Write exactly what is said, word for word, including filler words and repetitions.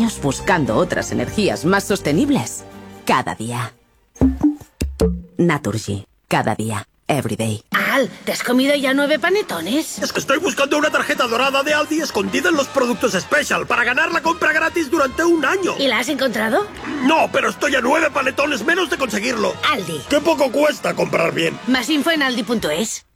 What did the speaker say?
años buscando otras energías más sostenibles. Cada día. Naturgy. Cada día. Everyday. Al, ¿te has comido ya nueve panetones? Es que estoy buscando una tarjeta dorada de Aldi escondida en los productos Special para ganar la compra gratis durante un año. ¿Y la has encontrado? No, pero estoy a nueve panetones menos de conseguirlo. Aldi. ¡Qué poco cuesta comprar bien! Más info en aldi punto es.